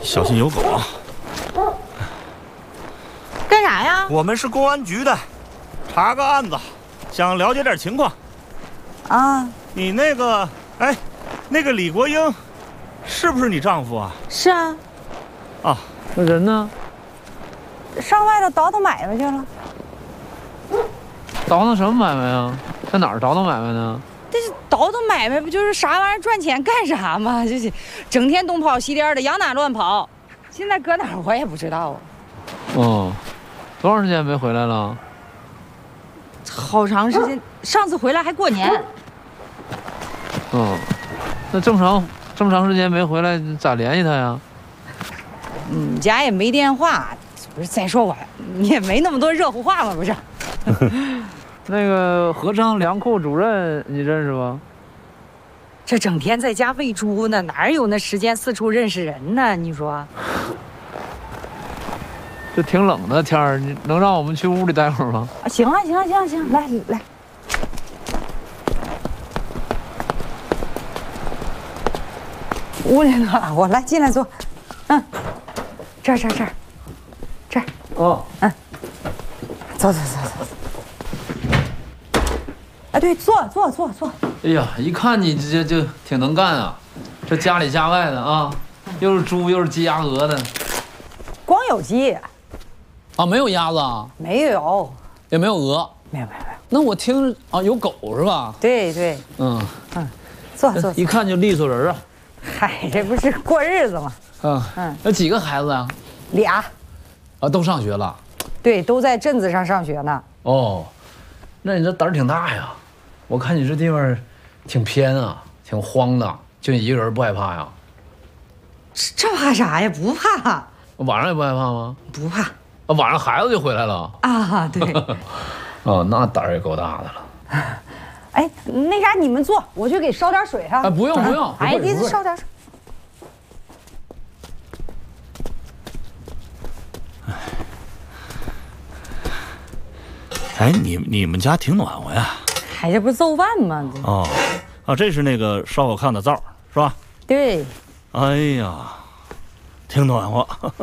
小心有狗啊！ 干啥呀？ 我们是公安局的，查个案子，想了解点情况。 啊， 你那个，哎，那个李国英，是不是你丈夫啊？ 是啊。 啊， 那人呢？ 上外头倒腾买卖去了。 倒腾什么买卖啊？在哪儿倒腾买卖呢？ 但是倒腾买卖不就是啥玩意儿赚钱干啥吗？就是整天东跑西颠的，往哪乱跑。现在搁哪儿我也不知道啊。 哦，多长时间没回来了？ 好长时间，上次回来还过年。 哦，那这么长时间没回来，咋联系他呀？ 家也没电话，不是再说我你也没那么多热乎话嘛，不是？ 那个合昌粮库主任你认识不？ 这整天在家喂猪呢，哪有那时间四处认识人呢？你说？ 这挺冷的天儿，你能让我们去屋里待会儿吗？ 啊，行啊，行啊，行啊，行啊，来来。屋里呢，我来进来坐。这儿。 哦， 走。哎，对，坐。 哎呀，一看你这就挺能干啊，这家里家外的啊，又是猪又是鸡鸭鹅的。 光有鸡， 啊，没有鸭子啊？ 没有， 也没有鹅？ 没有。 那我听啊，有狗是吧？ 对。坐。 一看就利索人啊。 嗨，这不是过日子吗？ 有几个孩子呀？ 俩。 啊，都上学了。 对，都在镇子上上学呢。 哦，那你这胆儿挺大呀！我看你这地方挺偏啊，挺荒的，就你一个人不害怕呀？ 这怕啥呀？不怕。 晚上也不害怕吗？ 不怕。 啊，晚上孩子就回来了。 啊，对。 哦，那胆儿也够大的了。 哎，那啥，你们坐，我去给烧点水哈。 哎，不用。 哎，你烧点水。 哎，你们家挺暖和呀。 哎，这不是做饭吗？ 这是那个烧烤炕的灶是吧？ 对。 哎呀，挺暖和。